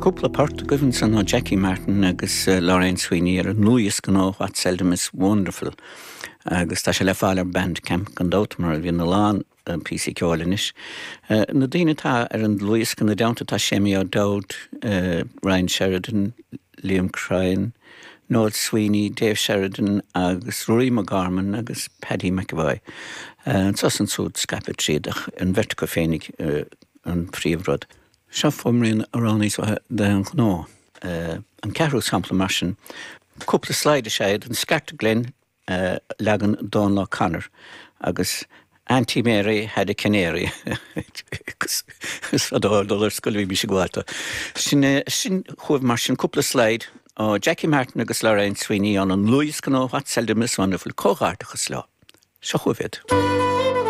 Cúpla páirt gohann san ó Jackie Martin agus Lorraine Sweeney ar an nuas gan ó What Seldom is Wonderful. Agus tá sé le fáil ar Bandcamp gan dóta mar bhí na lán PC ceálanis. Na daoine tá ar an luas gan na damta tá Shemi O'Dowd, Ryan Sheridan, Liam Cryan, Noel Sweeney, Dave Sheridan agus Rory McGorman agus Paddy McAvoy. Sos an súd scapit tríadach an vertico fénig an príomhrod. Seo fomrín aránís de an gná. An cehrú sampla marsin, cúpla sláide séad an scarta glyn legan Don Lá Conor agus Auntie Mary had a canary. Gus fadóir scoilhí bí sé gháilta. Sin chuamh mar sin cúpla sláid ó Jackie Martin agus Lorraine Sweeney an luas gan ó What Seldom is Wonderful cóghártachas lá. Seo chuamh.